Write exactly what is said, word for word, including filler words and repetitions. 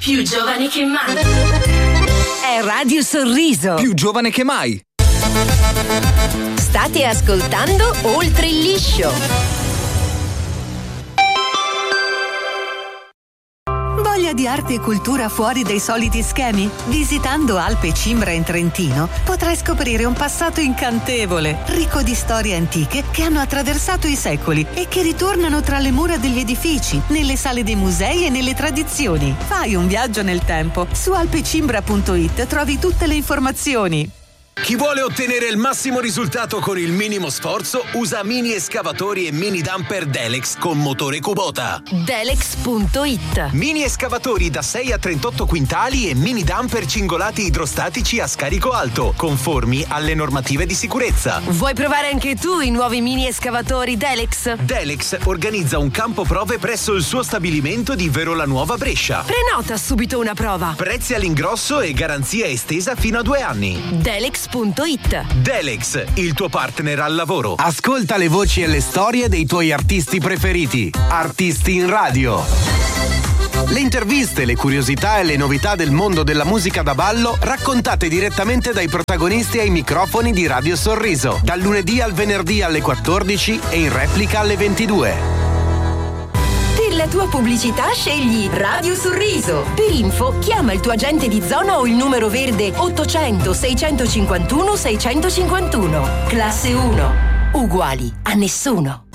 Più giovani che mai. È Radio Sorriso. Più giovane che mai. State ascoltando Oltre il Liscio. Voglia di arte e cultura fuori dai soliti schemi? Visitando Alpe Cimbra in Trentino potrai scoprire un passato incantevole, ricco di storie antiche che hanno attraversato i secoli e che ritornano tra le mura degli edifici, nelle sale dei musei e nelle tradizioni. Fai un viaggio nel tempo. Su alpecimbra punto it trovi tutte le informazioni. Chi vuole ottenere il massimo risultato con il minimo sforzo usa mini escavatori e mini dumper Delex con motore Kubota. Delex punto it. Mini escavatori da sei a trentotto quintali e mini dumper cingolati idrostatici a scarico alto, conformi alle normative di sicurezza. Vuoi provare anche tu i nuovi mini escavatori Delex? Delex organizza un campo prove presso il suo stabilimento di Verola Nuova Brescia. Prenota subito una prova. Prezzi all'ingrosso e garanzia estesa fino a due anni. Delex punto it. Delex, il tuo partner al lavoro. Ascolta le voci e le storie dei tuoi artisti preferiti. Artisti in radio. Le interviste, le curiosità e le novità del mondo della musica da ballo raccontate direttamente dai protagonisti ai microfoni di Radio Sorriso, dal lunedì al venerdì alle quattordici e in replica alle ventidue. Per la tua pubblicità scegli Radio Sorriso. Per info chiama il tuo agente di zona o il numero verde ottocento seicentocinquantuno seicentocinquantuno. Classe uno. Uguali a nessuno.